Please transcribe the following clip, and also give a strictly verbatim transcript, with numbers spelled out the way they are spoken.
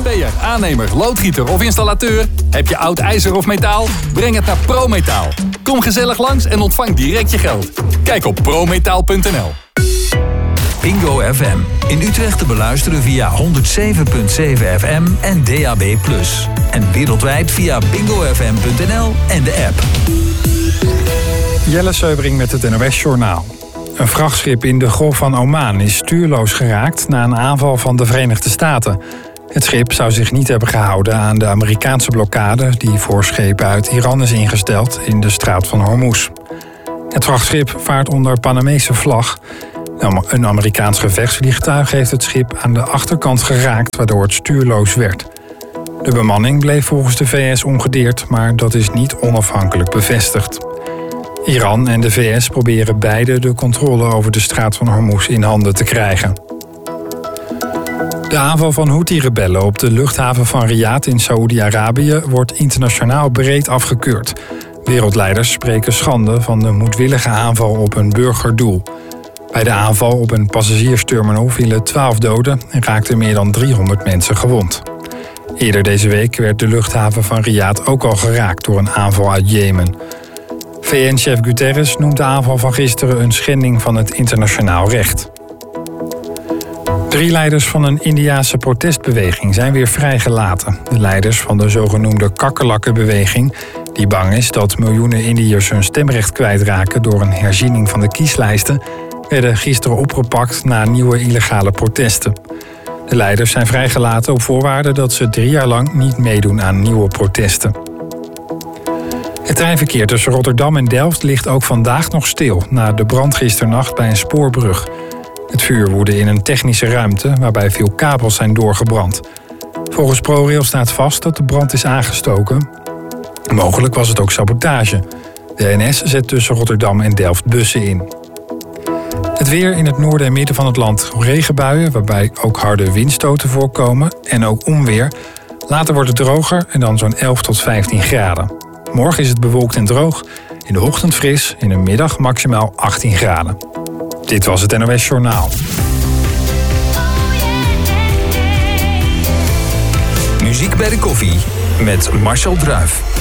Ben je aannemer, loodgieter of installateur? Heb je oud ijzer of metaal? Breng het naar ProMetaal. Kom gezellig langs en ontvang direct je geld. Kijk op prometaal punt n l. Bingo F M. In Utrecht te beluisteren via honderd zeven komma zeven F M en D A B plus. En wereldwijd via bingo f m punt n l en de app. Jelle Seubring met het N O S-journaal. Een vrachtschip in de Golf van Oman is stuurloos geraakt na een aanval van de Verenigde Staten. Het schip zou zich niet hebben gehouden aan de Amerikaanse blokkade die voor schepen uit Iran is ingesteld in de straat van Hormuz. Het vrachtschip vaart onder Panamese vlag. Een Amerikaans gevechtsvliegtuig heeft het schip aan de achterkant geraakt, waardoor het stuurloos werd. De bemanning bleef volgens de V S ongedeerd, maar dat is niet onafhankelijk bevestigd. Iran en de V S proberen beide de controle over de straat van Hormuz in handen te krijgen. De aanval van Houthi-rebellen op de luchthaven van Riyadh in Saoedi-Arabië wordt internationaal breed afgekeurd. Wereldleiders spreken schande van de moedwillige aanval op een burgerdoel. Bij de aanval op een passagiersterminal vielen twaalf doden en raakten meer dan driehonderd mensen gewond. Eerder deze week werd de luchthaven van Riyadh ook al geraakt door een aanval uit Jemen. V N-chef Guterres noemt de aanval van gisteren een schending van het internationaal recht. Drie leiders van een Indiase protestbeweging zijn weer vrijgelaten. De leiders van de zogenoemde kakkerlakkenbeweging, die bang is dat miljoenen Indiërs hun stemrecht kwijtraken door een herziening van de kieslijsten, werden gisteren opgepakt na nieuwe illegale protesten. De leiders zijn vrijgelaten op voorwaarde dat ze drie jaar lang niet meedoen aan nieuwe protesten. Het treinverkeer tussen Rotterdam en Delft ligt ook vandaag nog stil na de brand gisternacht bij een spoorbrug. Het vuur woedde in een technische ruimte waarbij veel kabels zijn doorgebrand. Volgens ProRail staat vast dat de brand is aangestoken. Mogelijk was het ook sabotage. De N S zet tussen Rotterdam en Delft bussen in. Het weer in het noorden en midden van het land. Regenbuien, waarbij ook harde windstoten voorkomen en ook onweer. Later wordt het droger en dan zo'n elf tot vijftien graden. Morgen is het bewolkt en droog. In de ochtend fris, in de middag maximaal achttien graden. Dit was het N O S-journaal. Muziek bij de koffie met Marcel Druijf.